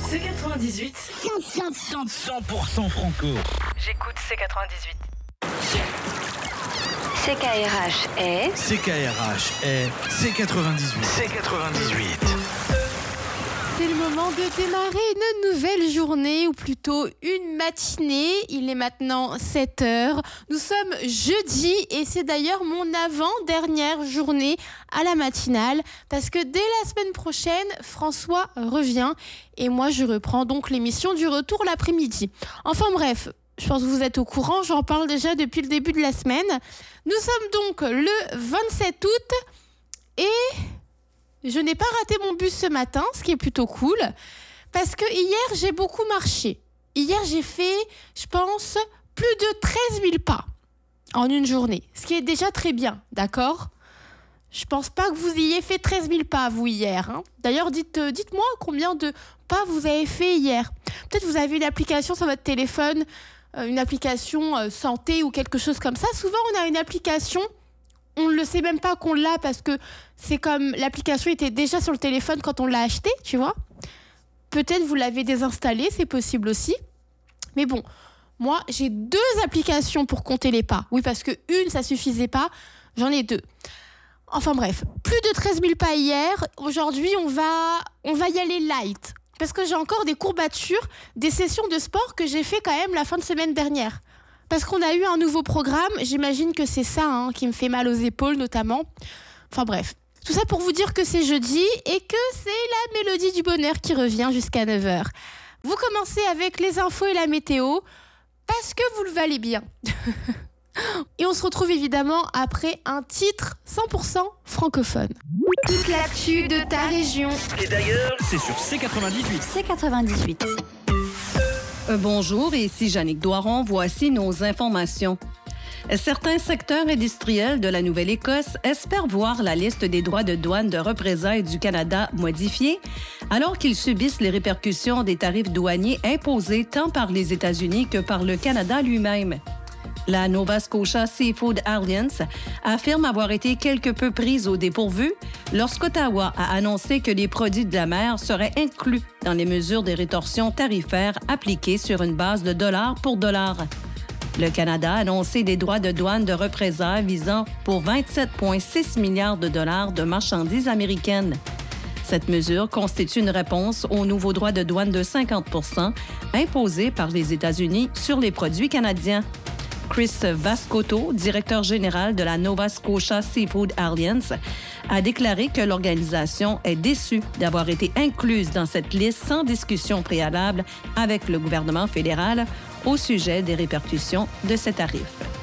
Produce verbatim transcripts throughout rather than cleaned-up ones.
C quatre-vingt-dix-huit. cent pour cent franco. J'écoute C quatre-vingt-dix-huit. C K R H est... C K R H est C quatre-vingt-dix-huit. C quatre-vingt-dix-huit. C'est le moment de démarrer une nouvelle journée, ou plutôt une matinée. Il est maintenant sept heures. Nous sommes jeudi et c'est d'ailleurs mon avant-dernière journée à la matinale parce que dès la semaine prochaine, François revient et moi je reprends donc l'émission du retour l'après-midi. Enfin bref, je pense que vous êtes au courant, j'en parle déjà depuis le début de la semaine. Nous sommes donc le vingt-sept août et... je n'ai pas raté mon bus ce matin, ce qui est plutôt cool, parce que hier, j'ai beaucoup marché. Hier, j'ai fait, je pense, plus de treize mille pas en une journée, ce qui est déjà très bien, d'accord ? Je pense pas que vous ayez fait treize mille pas, vous, hier. Hein. D'ailleurs, dites, euh, dites-moi combien de pas vous avez fait hier. Peut-être vous avez une application sur votre téléphone, euh, une application euh, santé ou quelque chose comme ça. Souvent, on a une application... on ne le sait même pas qu'on l'a parce que c'est comme l'application était déjà sur le téléphone quand on l'a acheté, tu vois. Peut-être vous l'avez désinstallée, c'est possible aussi. Mais bon, moi, j'ai deux applications pour compter les pas. Oui, parce que une, ça suffisait pas. J'en ai deux. Enfin bref, plus de treize mille pas hier. Aujourd'hui, on va, on va y aller light. Parce que j'ai encore des courbatures, des sessions de sport que j'ai fait quand même la fin de semaine dernière. Parce qu'on a eu un nouveau programme, j'imagine que c'est ça hein, qui me fait mal aux épaules notamment. Enfin bref, tout ça pour vous dire que c'est jeudi et que c'est la mélodie du bonheur qui revient jusqu'à neuf heures. Vous commencez avec les infos et la météo parce que vous le valez bien. Et on se retrouve évidemment après un titre cent pour cent francophone. Toute l'actu de ta région. Et d'ailleurs, c'est sur C quatre-vingt-dix-huit. C quatre-vingt-dix-huit. Euh, bonjour, ici Jannick Doiron. Voici nos informations. Certains secteurs industriels de la Nouvelle-Écosse espèrent voir la liste des droits de douane de représailles du Canada modifiée, alors qu'ils subissent les répercussions des tarifs douaniers imposés tant par les États-Unis que par le Canada lui-même. La Nova Scotia Seafood Alliance affirme avoir été quelque peu prise au dépourvu lorsqu'Ottawa a annoncé que les produits de la mer seraient inclus dans les mesures de rétorsion tarifaires appliquées sur une base de dollar pour dollar. Le Canada a annoncé des droits de douane de représailles visant pour vingt-sept virgule six milliards de dollars de marchandises américaines. Cette mesure constitue une réponse aux nouveaux droits de douane de cinquante pour cent imposés par les États-Unis sur les produits canadiens. Chris Vascoto, directeur général de la Nova Scotia Seafood Alliance, a déclaré que l'organisation est déçue d'avoir été incluse dans cette liste sans discussion préalable avec le gouvernement fédéral au sujet des répercussions de ces tarifs.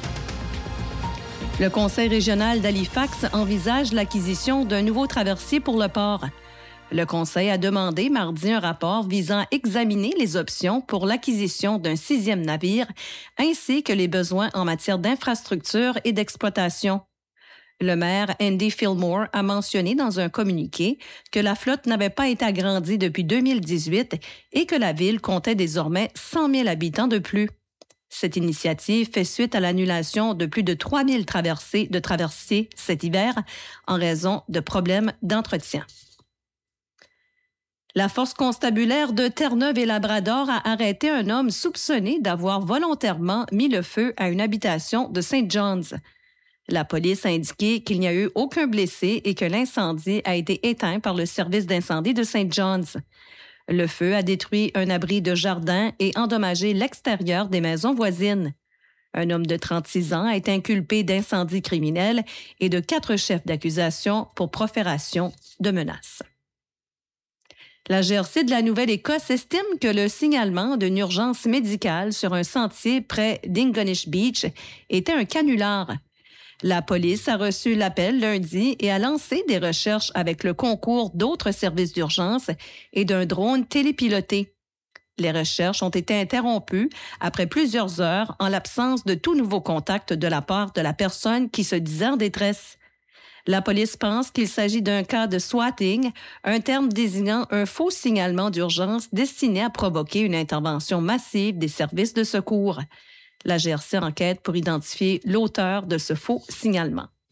Le Conseil régional d'Halifax envisage l'acquisition d'un nouveau traversier pour le port. Le Conseil a demandé mardi un rapport visant à examiner les options pour l'acquisition d'un sixième navire, ainsi que les besoins en matière d'infrastructure et d'exploitation. Le maire Andy Fillmore a mentionné dans un communiqué que la flotte n'avait pas été agrandie depuis deux mille dix-huit et que la ville comptait désormais cent mille habitants de plus. Cette initiative fait suite à l'annulation de plus de trois mille traversées de traversiers cet hiver en raison de problèmes d'entretien. La force constabulaire de Terre-Neuve et Labrador a arrêté un homme soupçonné d'avoir volontairement mis le feu à une habitation de Saint John's. La police a indiqué qu'il n'y a eu aucun blessé et que l'incendie a été éteint par le service d'incendie de Saint John's. Le feu a détruit un abri de jardin et endommagé l'extérieur des maisons voisines. Un homme de trente-six ans a été inculpé d'incendie criminel et de quatre chefs d'accusation pour profération de menaces. La G R C de la Nouvelle-Écosse estime que le signalement d'une urgence médicale sur un sentier près d'Ingonish Beach était un canular. La police a reçu l'appel lundi et a lancé des recherches avec le concours d'autres services d'urgence et d'un drone télépiloté. Les recherches ont été interrompues après plusieurs heures en l'absence de tout nouveau contact de la part de la personne qui se disait en détresse. La police pense qu'il s'agit d'un cas de swatting, un terme désignant un faux signalement d'urgence destiné à provoquer une intervention massive des services de secours. La G R C enquête pour identifier l'auteur de ce faux signalement.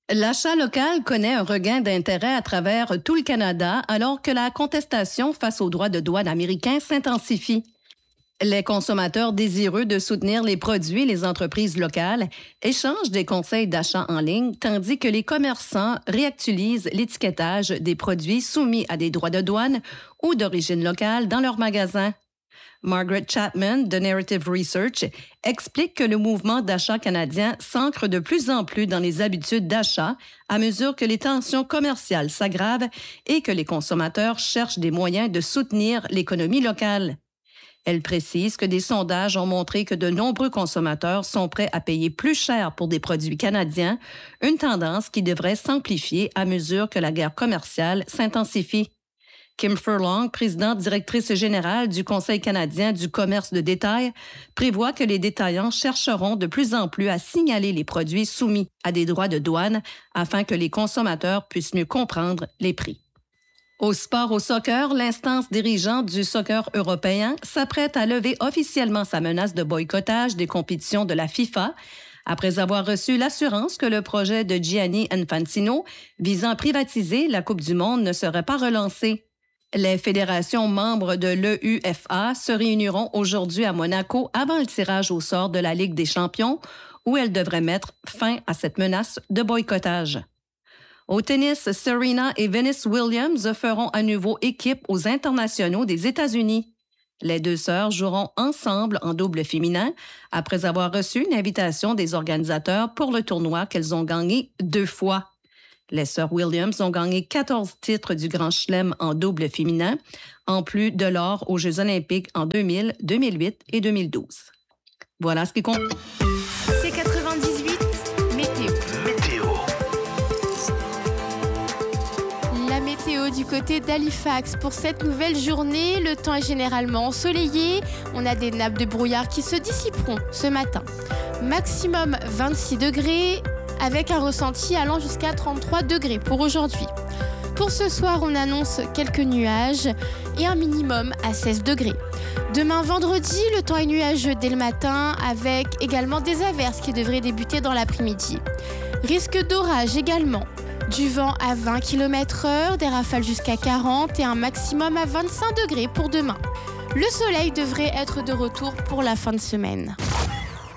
L'achat local connaît un regain d'intérêt à travers tout le Canada alors que la contestation face aux droits de douane américains s'intensifie. Les consommateurs désireux de soutenir les produits et les entreprises locales échangent des conseils d'achat en ligne, tandis que les commerçants réactualisent l'étiquetage des produits soumis à des droits de douane ou d'origine locale dans leurs magasins. Margaret Chapman, de Narrative Research, explique que le mouvement d'achat canadien s'ancre de plus en plus dans les habitudes d'achat à mesure que les tensions commerciales s'aggravent et que les consommateurs cherchent des moyens de soutenir l'économie locale. Elle précise que des sondages ont montré que de nombreux consommateurs sont prêts à payer plus cher pour des produits canadiens, une tendance qui devrait s'amplifier à mesure que la guerre commerciale s'intensifie. Kim Furlong, présidente directrice générale du Conseil canadien du commerce de détail, prévoit que les détaillants chercheront de plus en plus à signaler les produits soumis à des droits de douane afin que les consommateurs puissent mieux comprendre les prix. Au sport au soccer, l'instance dirigeante du soccer européen s'apprête à lever officiellement sa menace de boycottage des compétitions de la FIFA après avoir reçu l'assurance que le projet de Gianni Infantino visant à privatiser la Coupe du monde ne serait pas relancé. Les fédérations membres de l'E U F A se réuniront aujourd'hui à Monaco avant le tirage au sort de la Ligue des champions, où elles devraient mettre fin à cette menace de boycottage. Au tennis, Serena et Venus Williams feront à nouveau équipe aux internationaux des États-Unis. Les deux sœurs joueront ensemble en double féminin après avoir reçu une invitation des organisateurs pour le tournoi qu'elles ont gagné deux fois. Les sœurs Williams ont gagné quatorze titres du Grand Chelem en double féminin, en plus de l'or aux Jeux olympiques en deux mille, deux mille huit et deux mille douze. Voilà ce qui compte. C quatre-vingt-dix-huit, météo. Météo. La météo du côté d'Halifax. Pour cette nouvelle journée, le temps est généralement ensoleillé. On a des nappes de brouillard qui se dissiperont ce matin. Maximum vingt-six degrés, avec un ressenti allant jusqu'à trente-trois degrés pour aujourd'hui. Pour ce soir, on annonce quelques nuages et un minimum à seize degrés. Demain vendredi, le temps est nuageux dès le matin avec également des averses qui devraient débuter dans l'après-midi. Risque d'orage également. Du vent à vingt kilomètres heure, des rafales jusqu'à quarante et un maximum à vingt-cinq degrés pour demain. Le soleil devrait être de retour pour la fin de semaine.